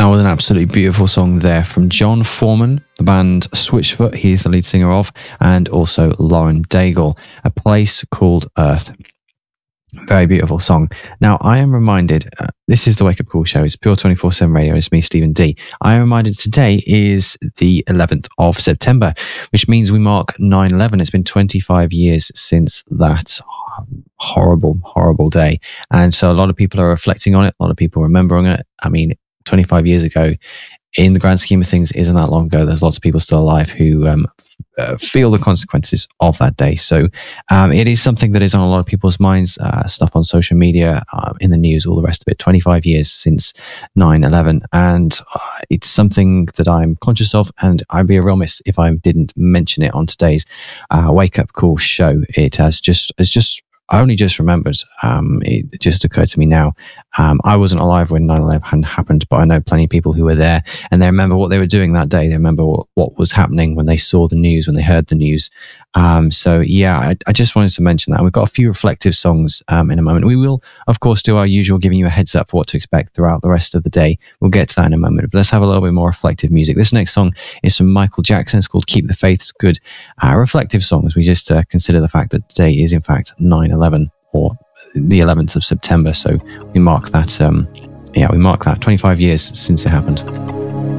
That was an absolutely beautiful song there from John Foreman, the band Switchfoot, he's the lead singer of, and also Lauren Daigle, A Place Called Earth. Very beautiful song. Now, I am reminded, this is the Wake Up Call show, it's Pure 24/7 Radio, it's me, Stephen D. I am reminded today is the 11th of September, which means we mark 9/11. It's been 25 years since that horrible, horrible day. And so a lot of people are reflecting on it, a lot of people remembering it. I mean, 25 years ago, in the grand scheme of things, isn't that long ago. There's lots of people still alive who feel the consequences of that day. So it is something that is on a lot of people's minds, stuff on social media, in the news, all the rest of it. 25 years since 9/11. And it's something that I'm conscious of, and I'd be remiss if I didn't mention it on today's Wake Up Call show. I only just remembered, it just occurred to me now. I wasn't alive when 9/11 happened, but I know plenty of people who were there, and they remember what they were doing that day. They remember what was happening when they saw the news, when they heard the news. So yeah, I just wanted to mention that. We've got a few reflective songs in a moment. We will, of course, do our usual giving you a heads up for what to expect throughout the rest of the day. We'll get to that in a moment, but let's have a little bit more reflective music. This next song is from Michael Jackson. It's called Keep the Faith's Good. Reflective songs. We just consider the fact that today is in fact 9/11, or the 11th of September. So we mark that, we mark that 25 years since it happened.